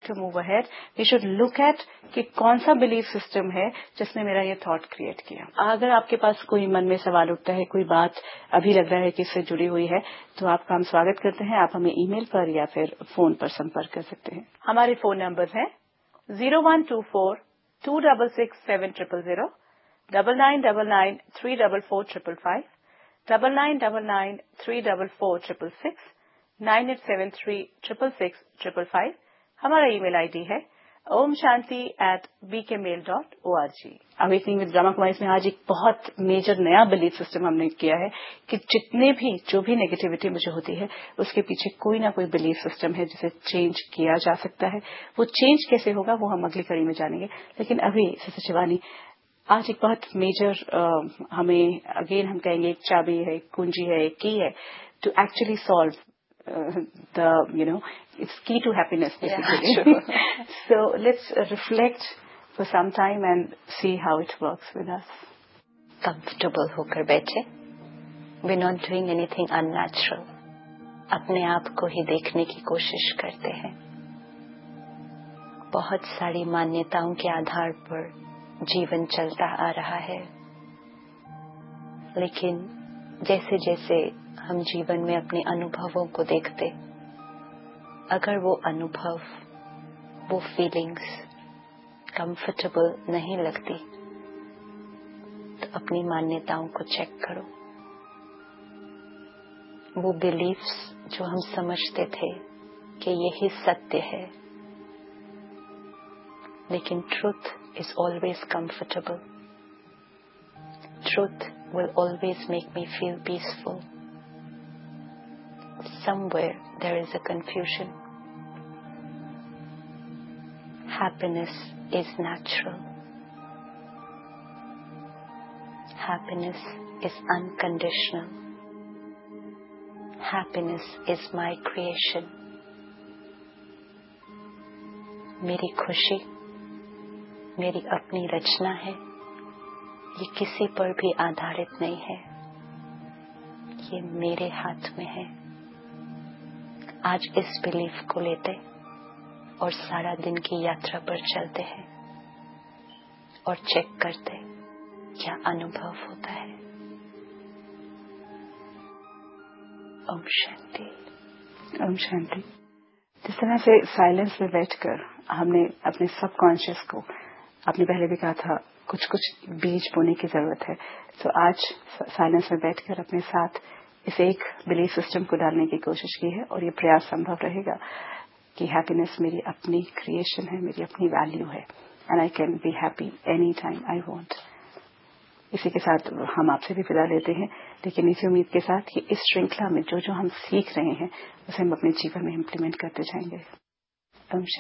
To move ahead we should look at कि कौन सा बिलीफ सिस्टम है जिसने मेरा ये थॉट क्रिएट किया। अगर आपके पास कोई मन में सवाल उठता है, कोई बात अभी लग रहा है कि इससे जुड़ी हुई है, तो आपका हम स्वागत करते हैं। आप हमें ईमेल पर या फिर फोन पर संपर्क कर सकते हैं। हमारे फोन नंबर हैं 0124-266-7000, 9999-344-555, 9999-344-666, 9873-666-555। हमारा ईमेल आईडी है omshanti@bkmail.org। Awakening with Brahma Kumari में आज एक बहुत मेजर नया बिलीफ सिस्टम हमने किया है कि जो भी नेगेटिविटी मुझे होती है उसके पीछे कोई ना कोई बिलीफ सिस्टम है जिसे चेंज किया जा सकता है। वो चेंज कैसे होगा वो हम अगली कड़ी में जानेंगे। लेकिन अभी सिस्टर शिवानी, आज एक बहुत मेजर हमें अगेन हम कहेंगे एक चाबी है, एक कुंजी है, एक की है to actually solve it's key to happiness basically. Yeah, sure. So let's reflect for some time and see how it works with us. Comfortable होकर बैठे, we're not doing anything unnatural. अपने आप को ही देखने की कोशिश करते हैं। बहुत सारी मान्यताओं के आधार पर जीवन चलता आ रहा है, लेकिन जैसे जैसे हम जीवन में अपने अनुभवों को देखते, अगर वो अनुभव, वो फीलिंग्स कंफर्टेबल नहीं लगती, तो अपनी मान्यताओं को चेक करो। वो बिलीफ्स जो हम समझते थे कि यही सत्य है, लेकिन truth is always comfortable. Truth will always make me feel peaceful. Somewhere there is a confusion. Happiness is natural. Happiness is unconditional. Happiness is my creation. मेरी खुशी मेरी अपनी रचना है, ये किसी पर भी आधारित नहीं है, ये मेरे हाथ में है। आज इस बिलीफ को लेते और सारा दिन की यात्रा पर चलते हैं और चेक करते क्या अनुभव होता है। ओम शांति। ओम शांति। जिस तरह से साइलेंस में बैठकर हमने अपने सबकॉन्शियस को, आपने पहले भी कहा था, कुछ कुछ बीज बोने की जरूरत है, तो आज साइलेंस में बैठकर अपने साथ इस एक बिलीफ सिस्टम को डालने की कोशिश की है और ये प्रयास संभव रहेगा कि हैप्पीनेस मेरी अपनी क्रिएशन है, मेरी अपनी वैल्यू है and I can be happy any time I want. इसी के साथ हम आपसे भी विदा लेते हैं, लेकिन इसी उम्मीद के साथ कि इस श्रृंखला में जो जो हम सीख रहे हैं उसे हम अपने जीवन में इम्प्लीमेंट करते जाएंगे।